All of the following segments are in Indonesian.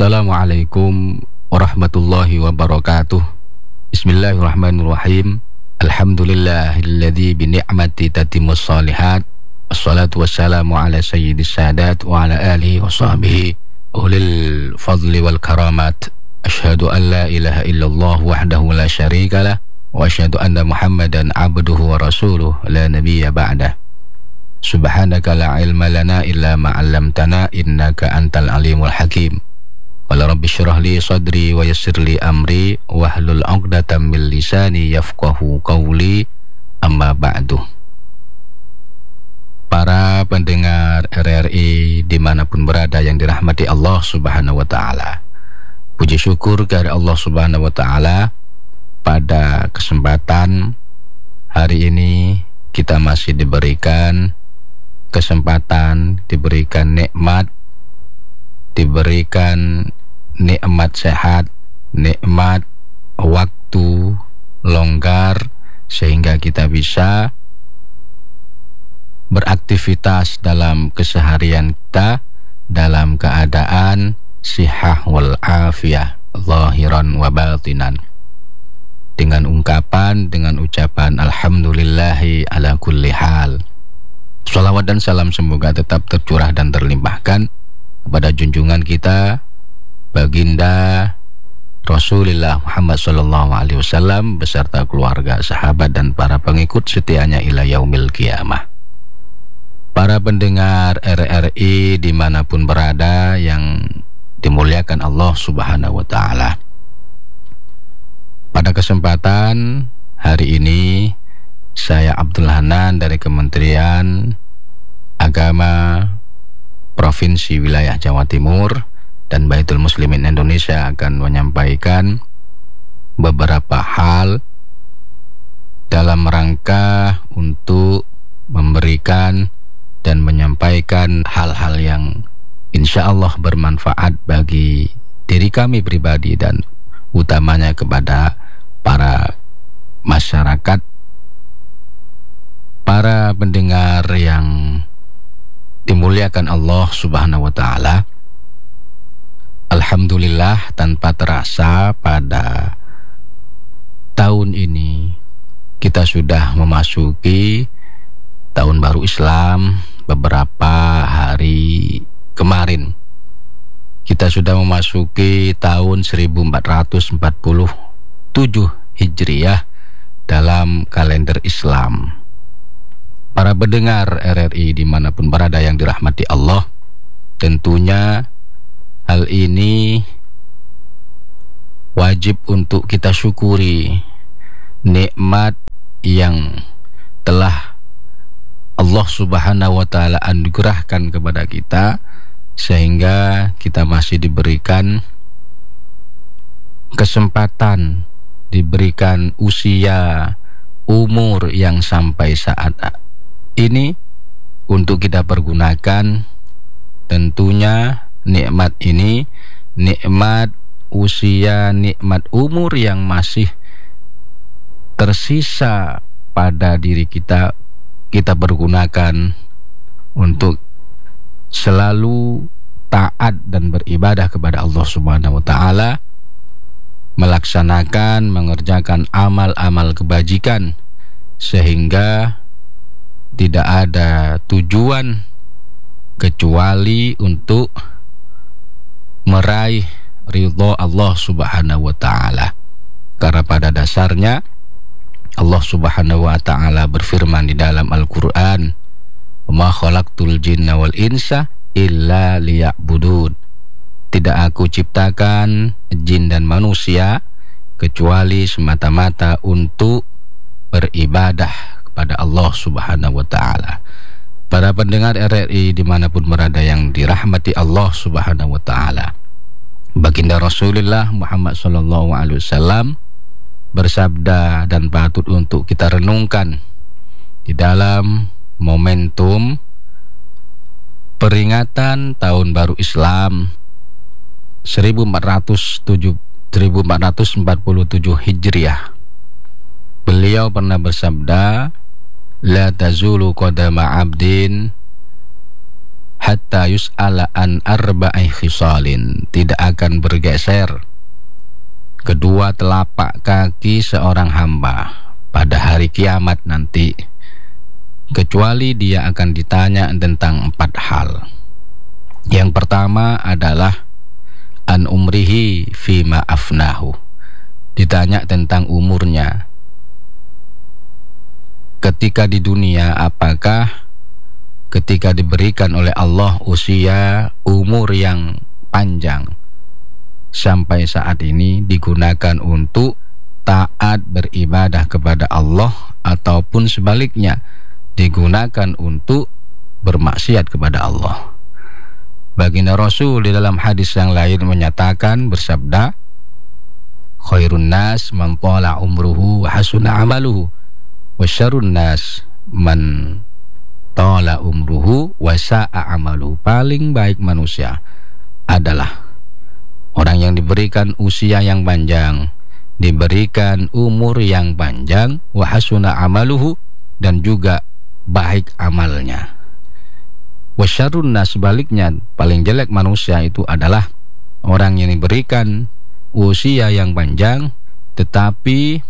Assalamualaikum warahmatullahi wabarakatuh. Bismillahirrahmanirrahim. Alhamdulillahilladzi bi ni'mati tatimmus shalihat. Wassalatu wassalamu ala sayyidis sadat wa ala alihi wa sahbihi ulil fadli wal karamat. Asyhadu an la ilaha illallah wahdahu la syarikalah wa asyhadu anna Muhammadan abduhu wa rasuluh la nabiyya ba'dah. Subhanaka la ilma lana illa ma 'allamtana innaka antal alimul hakim. Qala rabbi syrah li sadri wa yassir li amri wahlul 'uqdatam min lisani yafqahu qawli, amma ba'du. Para pendengar RRI dimanapun berada yang dirahmati Allah Subhanahu wa ta'ala, puji syukur kepada Allah Subhanahu wa ta'ala, pada kesempatan hari ini kita masih diberikan kesempatan, diberikan nikmat, diberikan nikmat sehat, nikmat waktu longgar, sehingga kita bisa beraktivitas dalam keseharian kita dalam keadaan sihah wal afiyah, zahiran wa batinan, dengan ungkapan, dengan ucapan alhamdulillahi ala kulli hal. Salawat dan salam semoga tetap tercurah dan terlimpahkan kepada junjungan kita Baginda Rasulullah Muhammad SAW beserta keluarga, sahabat, dan para pengikut setianya ila yaumil qiyamah. Para pendengar RRI dimanapun berada yang dimuliakan Allah Subhanahu wa ta'ala, pada kesempatan hari ini saya Abdul Hanan dari Kementerian Agama Provinsi Wilayah Jawa Timur dan Baitul Muslimin Indonesia akan menyampaikan beberapa hal dalam rangka untuk memberikan dan menyampaikan hal-hal yang insya Allah bermanfaat bagi diri kami pribadi dan utamanya kepada para masyarakat, para pendengar yang dimuliakan Allah Subhanahu wa ta'ala. Alhamdulillah, tanpa terasa pada tahun ini kita sudah memasuki tahun baru Islam. Beberapa hari kemarin kita sudah memasuki tahun 1447 Hijriah dalam kalender Islam. Para pendengar RRI dimanapun berada yang dirahmati Allah, tentunya hal ini wajib untuk kita syukuri, nikmat yang telah Allah Subhanahu wa ta'ala anugerahkan kepada kita, sehingga kita masih diberikan kesempatan, diberikan usia, umur yang sampai saat ini untuk kita pergunakan. Tentunya nikmat ini, nikmat usia, nikmat umur yang masih tersisa pada diri kita, kita pergunakan untuk selalu taat dan beribadah kepada Allah Subhanahu wa ta'ala, melaksanakan, mengerjakan amal-amal kebajikan, sehingga tidak ada tujuan kecuali untuk meraih ridho Allah Subhanahu wa ta'ala. Karena pada dasarnya Allah Subhanahu wa ta'ala berfirman di dalam Al-Quran, "Ma khalaqtul jinna wal insa illa liya'budun." Tidak aku ciptakan jin dan manusia kecuali semata-mata untuk beribadah kepada Allah Subhanahu wa ta'ala. Para pendengar RRI dimanapun berada yang dirahmati Allah Subhanahu wa ta'ala, Baginda Rasulullah Muhammad SAW bersabda dan patut untuk kita renungkan di dalam momentum peringatan Tahun Baru Islam 1447 Hijriah. Beliau pernah bersabda, "La tazulu qadama 'abdin hatta yus'ala an arba'i khisalin, tidak akan bergeser kedua telapak kaki seorang hamba pada hari kiamat nanti, kecuali dia akan ditanya tentang 4 hal. Yang pertama adalah an umrihi fima afnahu, ditanya tentang umurnya ketika di dunia, apakah ketika diberikan oleh Allah usia umur yang panjang sampai saat ini digunakan untuk taat beribadah kepada Allah, ataupun sebaliknya digunakan untuk bermaksiat kepada Allah. Baginda Rasul di dalam hadis yang lain menyatakan, bersabda, khairun nas man tala umruhu wa hasuna amaluhu wa syarrun nas man tala umruhu wa sa'a amaluhu. Paling baik manusia adalah orang yang diberikan usia yang panjang, diberikan umur yang panjang, wa hasuna amaluhu, dan juga baik amalnya. Wa syarrun nas, sebaliknya paling jelek manusia itu adalah orang yang diberikan usia yang panjang tetapi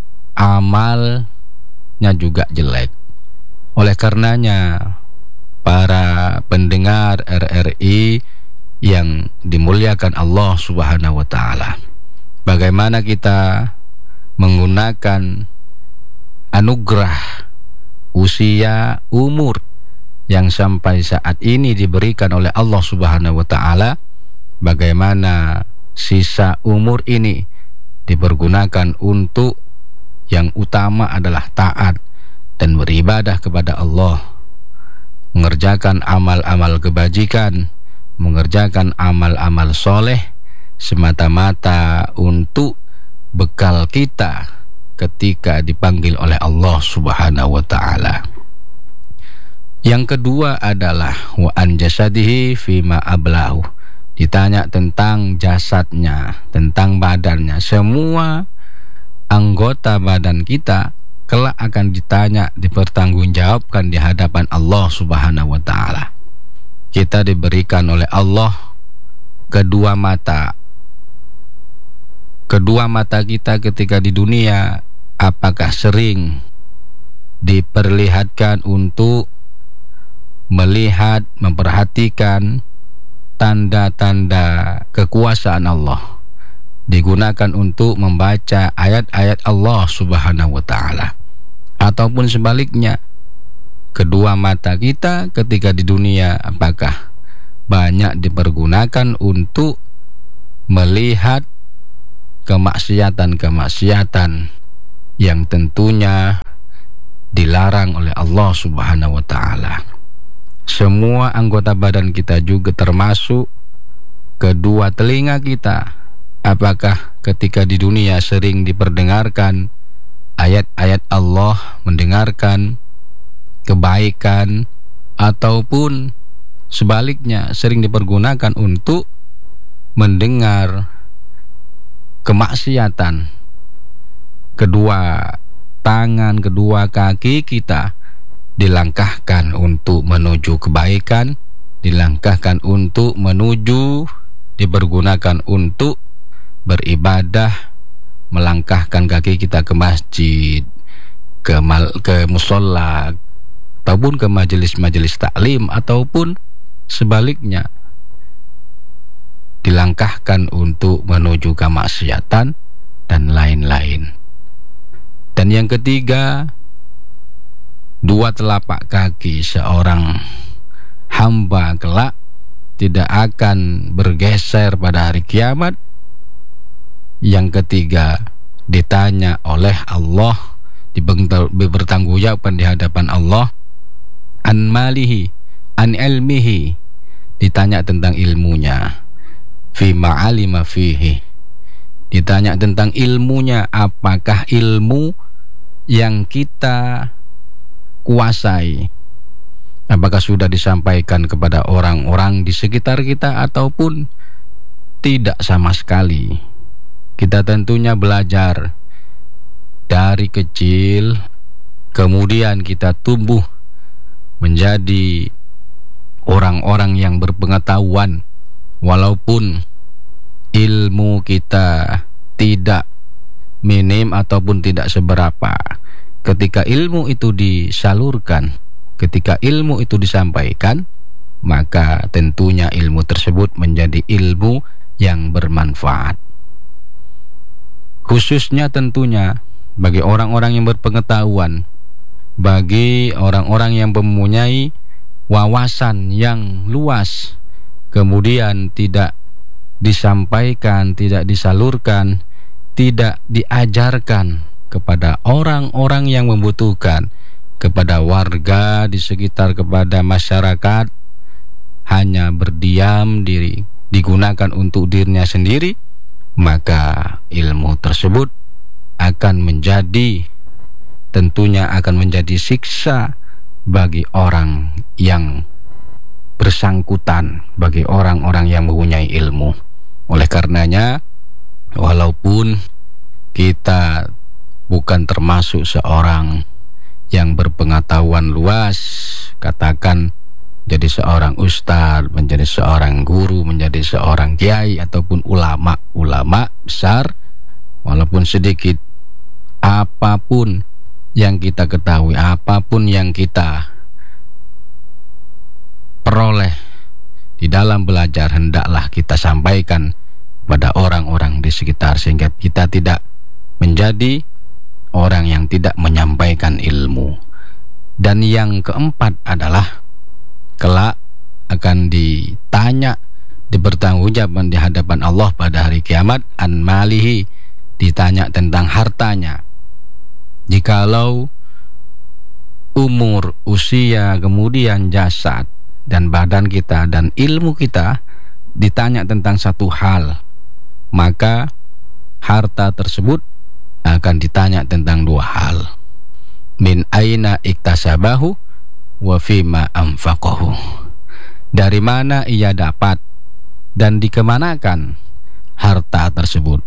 amalnya juga jelek. Oleh karenanya, para pendengar RRI yang dimuliakan Allah Subhanahu wa taala, bagaimana kita menggunakan anugerah usia umur yang sampai saat ini diberikan oleh Allah Subhanahu wa taala, bagaimana sisa umur ini dipergunakan untuk yang utama adalah taat dan beribadah kepada Allah, mengerjakan amal-amal kebajikan, mengerjakan amal-amal soleh semata-mata untuk bekal kita ketika dipanggil oleh Allah Subhanahu wa taala. Yang kedua adalah wa an jasadihi fima ablahu, ditanya tentang jasadnya, tentang badannya. Semua anggota badan kita kelak akan ditanya, dipertanggungjawabkan di hadapan Allah Subhanahu wa taala. Kita diberikan oleh Allah kedua mata. Kedua mata kita ketika di dunia, apakah sering diperlihatkan untuk melihat, memperhatikan tanda-tanda kekuasaan Allah, digunakan untuk membaca ayat-ayat Allah Subhanahu wa taala, ataupun sebaliknya, kedua mata kita ketika di dunia apakah banyak dipergunakan untuk melihat kemaksiatan-kemaksiatan yang tentunya dilarang oleh Allah Subhanahu wa taala. Semua anggota badan kita juga termasuk kedua telinga kita, apakah ketika di dunia sering diperdengarkan ayat-ayat Allah, mendengarkan kebaikan, ataupun sebaliknya sering dipergunakan untuk mendengar kemaksiatan. Kedua tangan, kedua kaki kita dilangkahkan untuk menuju kebaikan, dilangkahkan untuk menuju, dipergunakan untuk beribadah, melangkahkan kaki kita ke masjid, ke musola, ataupun ke majelis-majelis taklim, ataupun sebaliknya dilangkahkan untuk menuju kemaksiatan dan lain-lain. Dan yang ketiga, dua telapak kaki seorang hamba kelak tidak akan bergeser pada hari kiamat. Yang ketiga, ditanya oleh Allah, dipertanggungjawabkan di hadapan Allah, an malihi, an ilmihi, ditanya tentang ilmunya, fima alima fihi, ditanya tentang ilmunya, apakah ilmu yang kita kuasai, apakah sudah disampaikan kepada orang-orang di sekitar kita ataupun tidak sama sekali. Kita tentunya belajar dari kecil, kemudian kita tumbuh menjadi orang-orang yang berpengetahuan, walaupun ilmu kita tidak minim ataupun tidak seberapa, ketika ilmu itu disalurkan, ketika ilmu itu disampaikan, maka tentunya ilmu tersebut menjadi ilmu yang bermanfaat. Khususnya tentunya bagi orang-orang yang berpengetahuan, bagi orang-orang yang mempunyai wawasan yang luas, kemudian tidak disampaikan, tidak disalurkan, tidak diajarkan kepada orang-orang yang membutuhkan, kepada warga di sekitar, kepada masyarakat, hanya berdiam diri, digunakan untuk dirinya sendiri, maka ilmu tersebut akan menjadi, tentunya akan menjadi siksa bagi orang yang bersangkutan, bagi orang-orang yang mempunyai ilmu. Oleh karenanya, walaupun kita bukan termasuk seorang yang berpengetahuan luas, katakan jadi seorang ustadz, menjadi seorang guru, menjadi seorang kiai ataupun ulama besar, walaupun sedikit, apapun yang kita ketahui, apapun yang kita peroleh di dalam belajar, hendaklah kita sampaikan kepada orang-orang di sekitar, sehingga kita tidak menjadi orang yang tidak menyampaikan ilmu. Dan yang keempat adalah kelak akan ditanya, dipertanggungjaban di hadapan Allah pada hari kiamat, an malihi, ditanya tentang hartanya. Jikalau umur, usia, kemudian jasad dan badan kita dan ilmu kita ditanya tentang satu hal, maka harta tersebut akan ditanya tentang dua hal. Min aina iktasabahu wa fima anfaqahu. Dari mana ia dapat dan dikemanakan harta tersebut.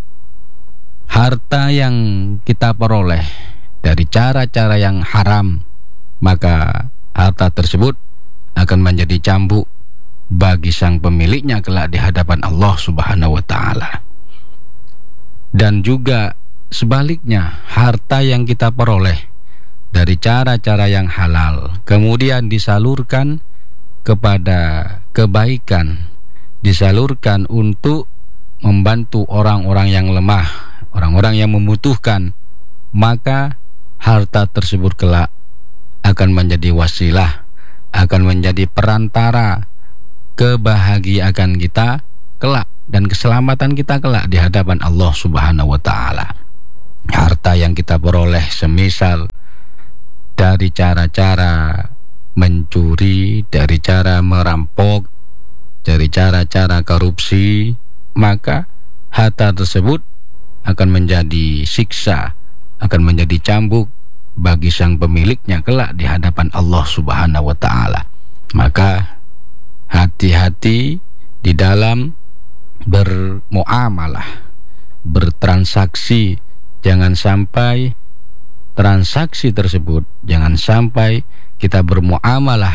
Harta yang kita peroleh dari cara-cara yang haram, maka harta tersebut akan menjadi cambuk bagi sang pemiliknya kelak di hadapan Allah Subhanahu wa taala. Dan juga sebaliknya, harta yang kita peroleh dari cara-cara yang halal, kemudian disalurkan kepada kebaikan, disalurkan untuk membantu orang-orang yang lemah, orang-orang yang membutuhkan, maka harta tersebut kelak akan menjadi wasilah, akan menjadi perantara kebahagiaan kita kelak dan keselamatan kita kelak di hadapan Allah Subhanahu wa taala. Harta yang kita peroleh semisal dari cara-cara mencuri, dari cara merampok, dari cara-cara korupsi, maka harta tersebut akan menjadi siksa, akan menjadi cambuk bagi sang pemiliknya kelak di hadapan Allah Subhanahu wa taala. Maka hati-hati di dalam bermuamalah, bertransaksi. Jangan sampai transaksi tersebut, jangan sampai kita bermuamalah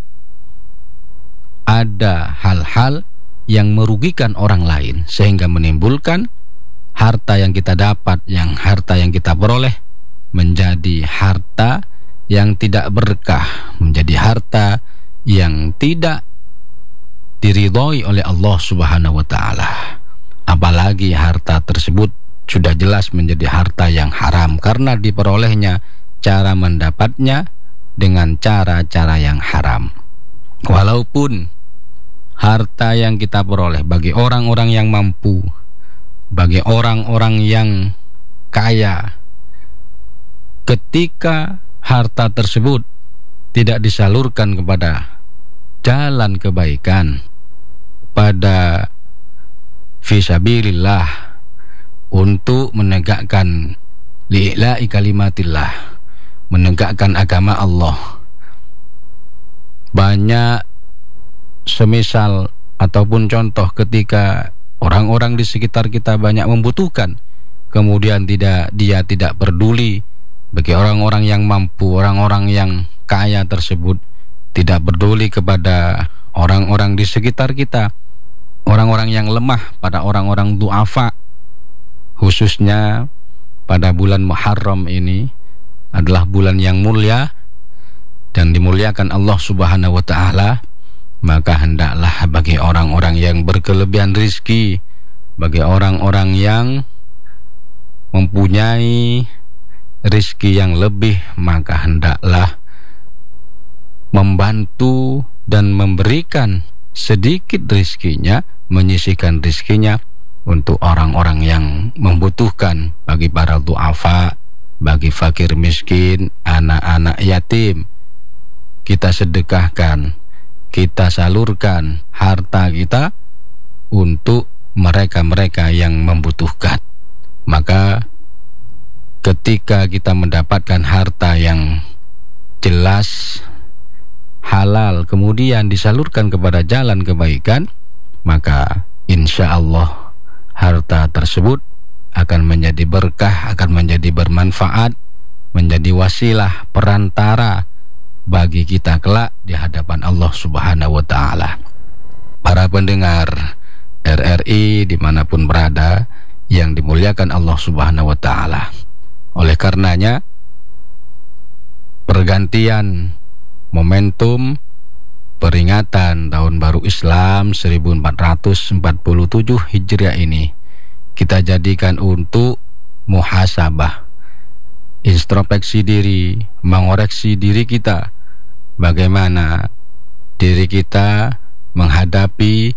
ada hal-hal yang merugikan orang lain, sehingga menimbulkan harta yang kita dapat, harta yang kita peroleh menjadi harta yang tidak berkah, menjadi harta yang tidak diridhoi oleh Allah Subhanahu wa taala. Apalagi harta tersebut sudah jelas menjadi harta yang haram karena diperolehnya, cara mendapatnya dengan cara-cara yang haram. Walaupun harta yang kita peroleh bagi orang-orang yang mampu, bagi orang-orang yang kaya, ketika harta tersebut tidak disalurkan kepada jalan kebaikan, pada fisabilillah, untuk menegakkan li'ila'i kalimatillah, menegakkan agama Allah, banyak semisal ataupun contoh ketika orang-orang di sekitar kita banyak membutuhkan, kemudian dia tidak peduli bagi orang-orang yang mampu, orang-orang yang kaya tersebut, tidak peduli kepada orang-orang di sekitar kita, orang-orang yang lemah, pada orang-orang du'afa. Khususnya pada bulan Muharram ini adalah bulan yang mulia dan dimuliakan Allah Subhanahu wa ta'ala. Maka hendaklah bagi orang-orang yang berkelebihan rizki, bagi orang-orang yang mempunyai rizki yang lebih, maka hendaklah membantu dan memberikan sedikit rizkinya, menyisihkan rizkinya untuk orang-orang yang membutuhkan, bagi para du'afa, bagi fakir miskin, anak-anak yatim. Kita sedekahkan, kita salurkan harta kita untuk mereka-mereka yang membutuhkan. Maka ketika kita mendapatkan harta yang jelas halal, kemudian disalurkan kepada jalan kebaikan, maka insya Allah harta tersebut akan menjadi berkah, akan menjadi bermanfaat, menjadi wasilah perantara bagi kita kelak di hadapan Allah Subhanahu wa ta'ala. Para pendengar RRI dimanapun berada yang dimuliakan Allah Subhanahu wa ta'ala, oleh karenanya pergantian momentum peringatan Tahun Baru Islam 1447 Hijriah ini kita jadikan untuk muhasabah, introspeksi diri, mengoreksi diri kita, bagaimana diri kita menghadapi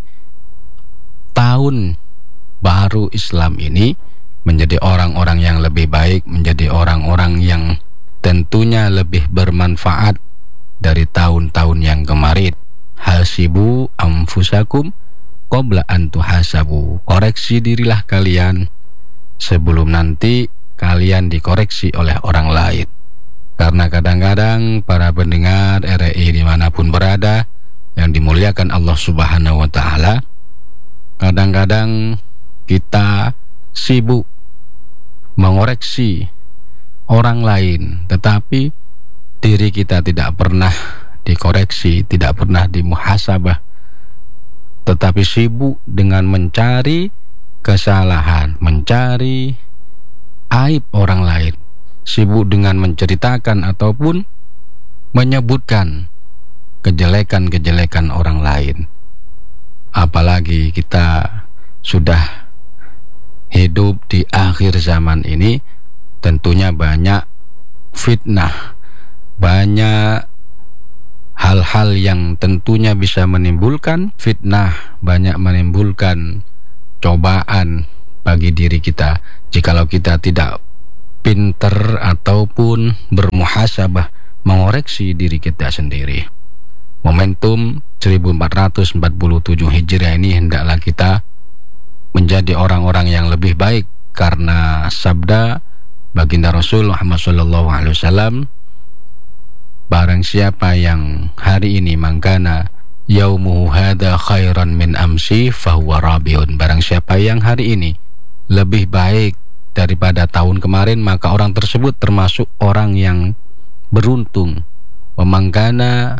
Tahun Baru Islam ini menjadi orang-orang yang lebih baik, menjadi orang-orang yang tentunya lebih bermanfaat dari tahun-tahun yang kemarin. Hasibu anfusakum qabla an tuhasabu. Koreksi dirilah kalian sebelum nanti kalian dikoreksi oleh orang lain. Karena kadang-kadang para pendengar RRI dimanapun berada yang dimuliakan Allah Subhanahu wa ta'ala, kadang-kadang kita sibuk mengoreksi orang lain, tetapi diri kita tidak pernah dikoreksi, tidak pernah dimuhasabah, tetapi sibuk dengan mencari kesalahan, mencari aib orang lain, sibuk dengan menceritakan ataupun menyebutkan kejelekan-kejelekan orang lain. Apalagi kita sudah hidup di akhir zaman ini, tentunya banyak fitnah, banyak hal-hal yang tentunya bisa menimbulkan fitnah, banyak menimbulkan cobaan bagi diri kita jikalau kita tidak pinter ataupun bermuhasabah, mengoreksi diri kita sendiri. Momentum 1447 Hijriah ini hendaklah kita menjadi orang-orang yang lebih baik, karena sabda baginda Rasul Muhammad SAW, barang siapa yang hari ini mangkana yaumuhu hadza khairan min amsi fahuwa rabiun. Barang siapa yang hari ini lebih baik daripada tahun kemarin, maka orang tersebut termasuk orang yang beruntung. Wa mangkana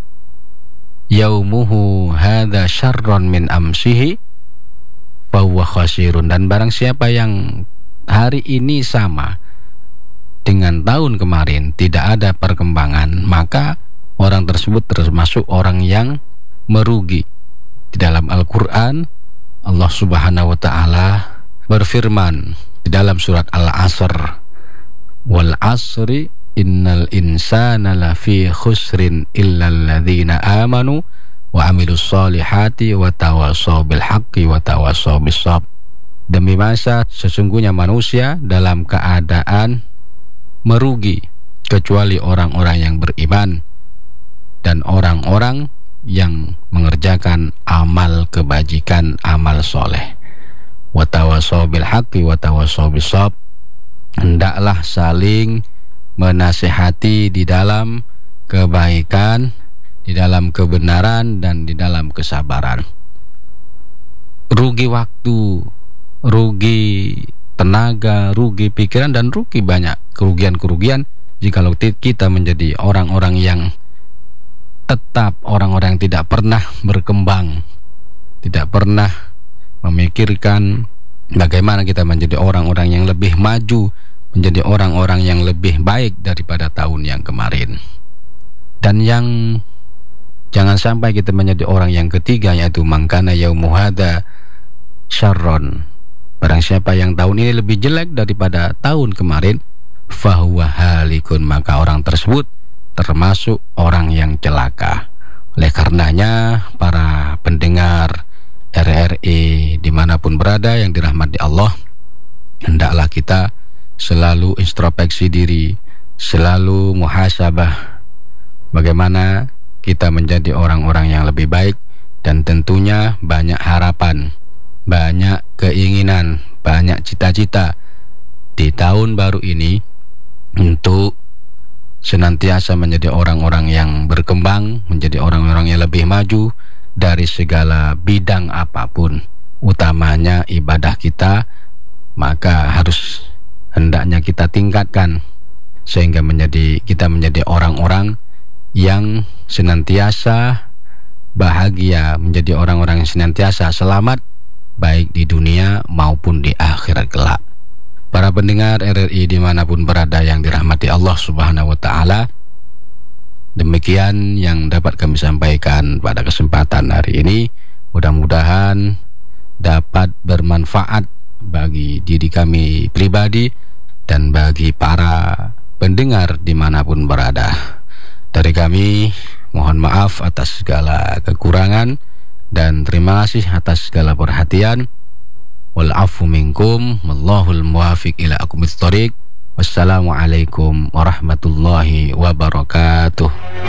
yaumuhu hadza syarran min amsihi fahuwa khasirun. Dan barang siapa yang hari ini sama dengan tahun kemarin, tidak ada perkembangan, maka orang tersebut termasuk orang yang merugi. Di dalam Al-Quran Allah Subhanahu wa ta'ala berfirman di dalam surat Al-Asr, wal asri innal insana lafi khusrin illal ladzina amanu wa amilus solihati wa tawasaw bil haqqi wa tawasaw bis sabr. Demi masa sesungguhnya manusia dalam keadaan merugi, kecuali orang-orang yang beriman dan orang-orang yang mengerjakan amal kebajikan, amal soleh. Wa tawasaw bil haqqi wa tawasaw bis sabr. Hendaklah saling menasihati di dalam kebaikan, di dalam kebenaran, dan di dalam kesabaran. Rugi waktu, rugi tenaga, rugi pikiran, dan rugi banyak kerugian-kerugian jikalau kita menjadi orang-orang yang tetap orang-orang yang tidak pernah berkembang, tidak pernah memikirkan bagaimana kita menjadi orang-orang yang lebih maju, menjadi orang-orang yang lebih baik daripada tahun yang kemarin. Dan yang jangan sampai kita menjadi orang yang ketiga, yaitu mangkana yaumu hadza syarron, barang siapa yang tahun ini lebih jelek daripada tahun kemarin, fahuwa halikun, maka orang tersebut termasuk orang yang celaka. Oleh karenanya, para pendengar RRI dimanapun berada yang dirahmati Allah, hendaklah kita selalu introspeksi diri, selalu muhasabah bagaimana kita menjadi orang-orang yang lebih baik. Dan tentunya banyak harapan, banyak keinginan, banyak cita-cita di tahun baru ini untuk senantiasa menjadi orang-orang yang berkembang, menjadi orang-orang yang lebih maju dari segala bidang apapun, utamanya ibadah kita. Maka harus hendaknya kita tingkatkan sehingga kita menjadi orang-orang yang senantiasa bahagia, menjadi orang-orang yang senantiasa selamat baik di dunia maupun di akhirat kelak. Para pendengar RRI dimanapun berada yang dirahmati Allah Subhanahu wa Ta'ala, demikian yang dapat kami sampaikan pada kesempatan hari ini. Mudah-mudahan dapat bermanfaat bagi diri kami pribadi dan bagi para pendengar dimanapun berada. Dari kami mohon maaf atas segala kekurangan dan terima kasih atas segala perhatian. Wal afu minkum, wallahul muwafiq ila aqwamit thoriq. Wassalamualaikum warahmatullahi wabarakatuh.